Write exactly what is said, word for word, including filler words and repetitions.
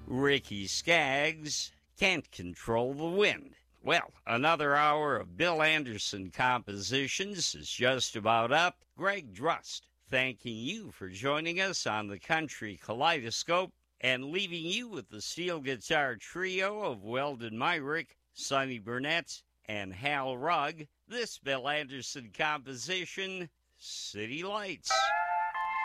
Ricky Skaggs, Can't Control the Wind. Well, another hour of Bill Anderson compositions is just about up. Greg Drust thanking you for joining us on the Country Kaleidoscope and leaving you with the steel guitar trio of Weldon Myrick, Sonny Burnett, and Hal Rugg. This Bill Anderson composition, City Lights.